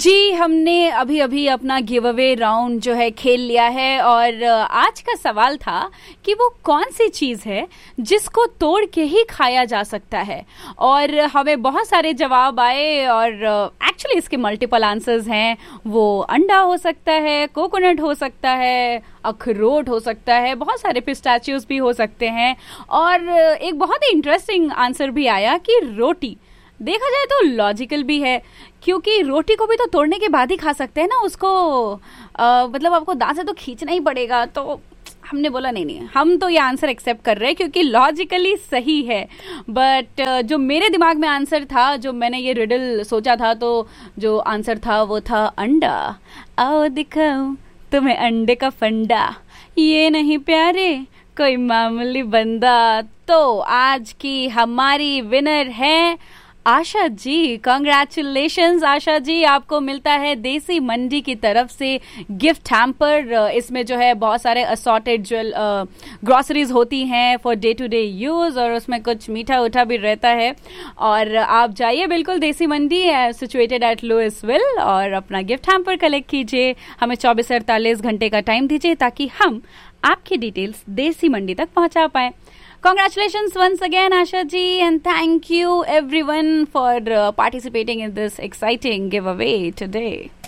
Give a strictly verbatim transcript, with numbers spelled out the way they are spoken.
जी, हमने अभी अभी अपना गिव अवे राउंड जो है खेल लिया है और आज का सवाल था कि वो कौन सी चीज़ है जिसको तोड़ के ही खाया जा सकता है। और हमें बहुत सारे जवाब आए और एक्चुअली इसके मल्टीपल आंसर्स हैं। वो अंडा हो सकता है, कोकोनट हो सकता है, अखरोट हो सकता है, बहुत सारे पिस्ताचियोज भी हो सकते हैं। और एक बहुत ही इंटरेस्टिंग आंसर भी आया कि रोटी। देखा जाए तो लॉजिकल भी है, क्योंकि रोटी को भी तो तोड़ने के बाद ही खा सकते हैं ना, उसको आ, मतलब आपको दांत से तो खींचना ही पड़ेगा। तो हमने बोला नहीं नहीं हम तो ये आंसर एक्सेप्ट कर रहे हैं क्योंकि लॉजिकली सही है। बट जो मेरे दिमाग में आंसर था, जो मैंने ये रिडल सोचा था, तो जो आंसर था वो था अंडा। आओ दिखाऊं तुम्हें अंडे का फंडा, ये नहीं प्यारे कोई मामूली बंदा। तो आज की हमारी विनर है आशा जी। कांग्रेचुलेशंस आशा जी, आपको मिलता है देसी मंडी की तरफ से गिफ्ट हैम्पर। इसमें जो है बहुत सारे असॉर्टेड जो ग्रोसरीज होती हैं for day to day use, और उसमें कुछ मीठा उठा भी रहता है। और आप जाइए बिल्कुल देसी मंडी, सिचुएटेड एट लुइसविल, और अपना गिफ्ट हैम्पर कलेक्ट कीजिए। हमें चौबीस से अड़तालीस घंटे का टाइम दीजिए ताकि हम आपकी डिटेल्स देसी मंडी तक पहुंचा पाए। Congratulations once again, Asha ji, and thank you everyone for uh, participating in this exciting giveaway today.